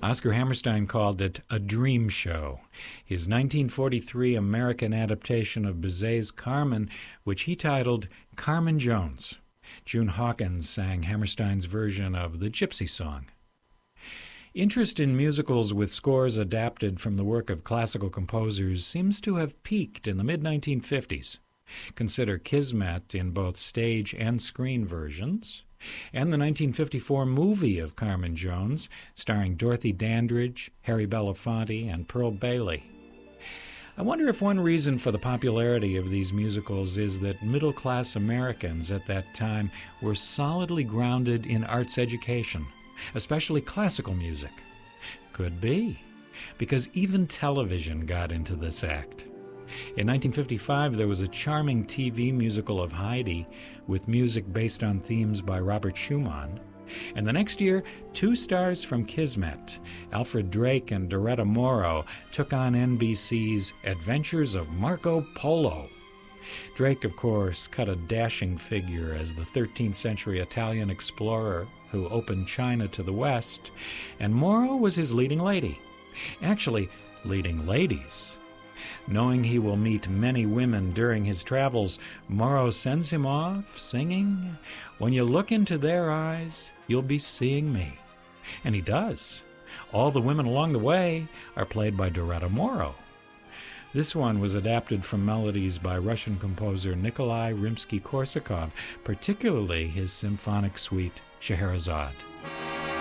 Oscar Hammerstein called it a dream show. His 1943 American adaptation of Bizet's Carmen, which he titled Carmen Jones. June Hawkins sang Hammerstein's version of the Gypsy Song. Interest in musicals with scores adapted from the work of classical composers seems to have peaked in the mid-1950s. Consider Kismet in both stage and screen versions, and the 1954 movie of Carmen Jones, starring Dorothy Dandridge, Harry Belafonte, and Pearl Bailey. I wonder if one reason for the popularity of these musicals is that middle-class Americans at that time were solidly grounded in arts education, especially classical music. Could be, because even television got into this act. In 1955, there was a charming TV musical of Heidi with music based on themes by Robert Schumann. And the next year, two stars from Kismet, Alfred Drake and Doretta Morrow, took on NBC's Adventures of Marco Polo. Drake, of course, cut a dashing figure as the 13th century Italian explorer who opened China to the West, and Morrow was his leading lady. Actually, leading ladies. Knowing he will meet many women during his travels, Morrow sends him off singing, "When you look into their eyes, you'll be seeing me." And he does. All the women along the way are played by Doretta Morrow. This one was adapted from melodies by Russian composer Nikolai Rimsky-Korsakov, particularly his symphonic suite, Scheherazade.